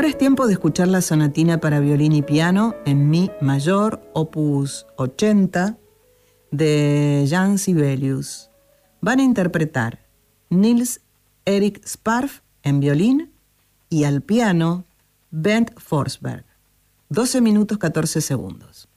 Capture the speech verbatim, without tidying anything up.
Ahora es tiempo de escuchar la sonatina para violín y piano en mi mayor, opus ochenta, de Jan Sibelius. Van a interpretar Niels Erik Sparv en violín y al piano Bent Forsberg. doce minutos catorce segundos.